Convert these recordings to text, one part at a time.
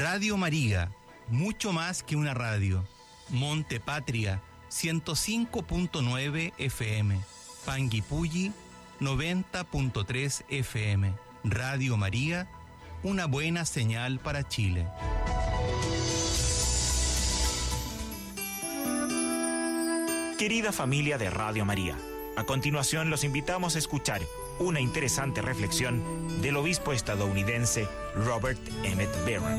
Radio María, mucho más que una radio. Monte Patria, 105.9 FM. Panguipulli, 90.3 FM. Radio María, una buena señal para Chile. Querida familia de Radio María, a continuación los invitamos a escuchar una interesante reflexión del obispo estadounidense Robert Emmett Barron.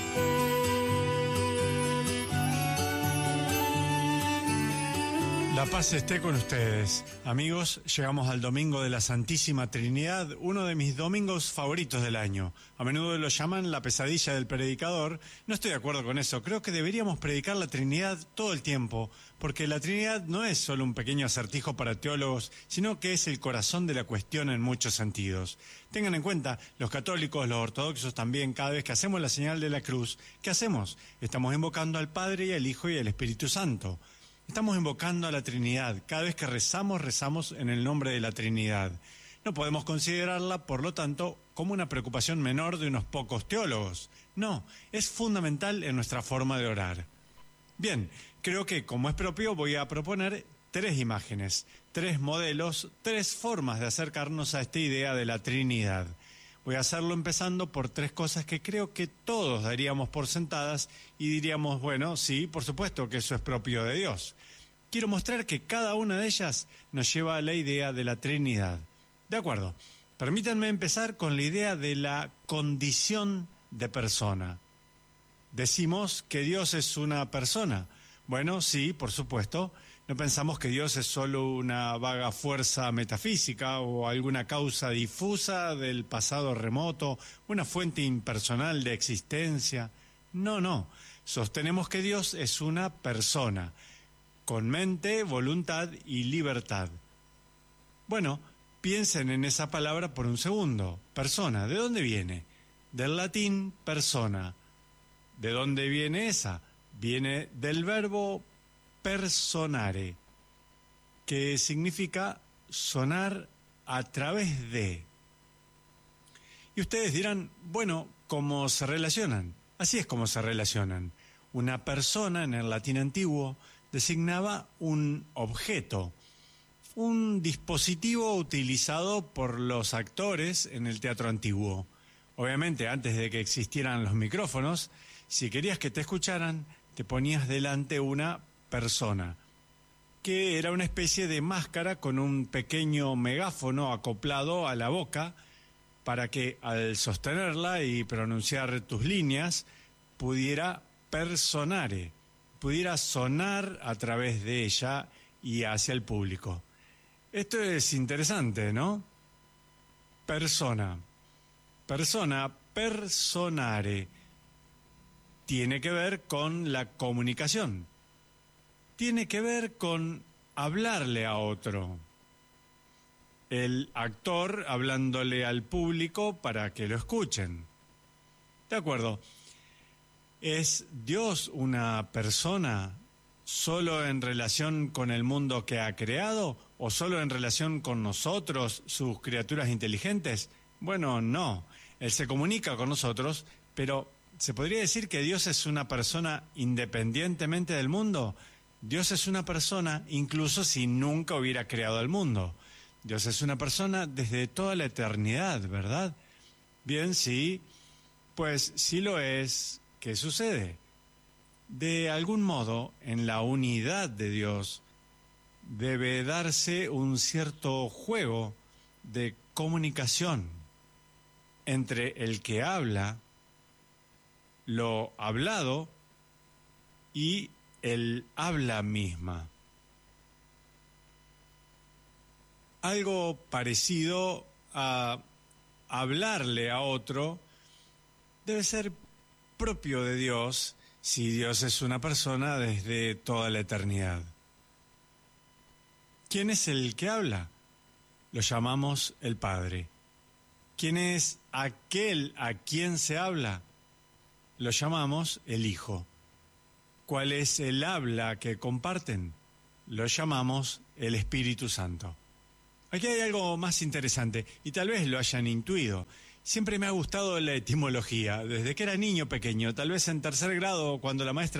La paz esté con ustedes. Amigos, llegamos al Domingo de la Santísima Trinidad, uno de mis domingos favoritos del año. A menudo lo llaman la pesadilla del predicador. No estoy de acuerdo con eso. Creo que deberíamos predicar la Trinidad todo el tiempo, porque la Trinidad no es solo un pequeño acertijo para teólogos, sino que es el corazón de la cuestión en muchos sentidos. Tengan en cuenta, los católicos, los ortodoxos también, cada vez que hacemos la señal de la cruz, ¿qué hacemos? Estamos invocando al Padre y al Hijo y al Espíritu Santo. Estamos invocando a la Trinidad. Cada vez que rezamos, rezamos en el nombre de la Trinidad. No podemos considerarla, por lo tanto, como una preocupación menor de unos pocos teólogos. No, es fundamental en nuestra forma de orar. Bien, creo que, como es propio, voy a proponer 3 imágenes, 3 modelos, 3 formas de acercarnos a esta idea de la Trinidad. Voy a hacerlo empezando por 3 cosas que creo que todos daríamos por sentadas y diríamos, bueno, sí, por supuesto que eso es propio de Dios. Quiero mostrar que cada una de ellas nos lleva a la idea de la Trinidad. De acuerdo, permítanme empezar con la idea de la condición de persona. Decimos que Dios es una persona. Bueno, sí, por supuesto. No pensamos que Dios es solo una vaga fuerza metafísica o alguna causa difusa del pasado remoto, una fuente impersonal de existencia. No. Sostenemos que Dios es una persona, con mente, voluntad y libertad. Bueno, piensen en esa palabra por un segundo. Persona, ¿de dónde viene? Del latín persona. ¿De dónde viene esa? Viene del verbo personare, que significa sonar a través de. Y ustedes dirán, bueno, ¿cómo se relacionan? Así es como se relacionan. Una persona en el latín antiguo designaba un objeto, un dispositivo utilizado por los actores en el teatro antiguo. Obviamente, antes de que existieran los micrófonos, si querías que te escucharan, te ponías delante una persona, que era una especie de máscara con un pequeño megáfono acoplado a la boca para que al sostenerla y pronunciar tus líneas pudiera personare, pudiera sonar a través de ella y hacia el público. Esto es interesante, ¿no? Persona, personare, tiene que ver con la comunicación. Tiene que ver con hablarle a otro. El actor hablándole al público para que lo escuchen. De acuerdo. ¿Es Dios una persona solo en relación con el mundo que ha creado o solo en relación con nosotros, sus criaturas inteligentes? Bueno, no. Él se comunica con nosotros, pero ¿se podría decir que Dios es una persona independientemente del mundo? Dios es una persona incluso si nunca hubiera creado el mundo. Dios es una persona desde toda la eternidad, ¿verdad? Bien, sí, pues sí lo es. ¿Qué sucede? De algún modo, en la unidad de Dios debe darse un cierto juego de comunicación entre el que habla, lo hablado y el habla misma. Algo parecido a hablarle a otro debe ser propio de Dios si Dios es una persona desde toda la eternidad. ¿Quién es el que habla? Lo llamamos el Padre. ¿Quién es aquel a quien se habla? Lo llamamos el Hijo. ¿Cuál es el habla que comparten? Lo llamamos el Espíritu Santo. Aquí hay algo más interesante, y tal vez lo hayan intuido, Siempre me ha gustado la etimología, desde que era niño pequeño, tal vez en tercer grado, cuando la maestra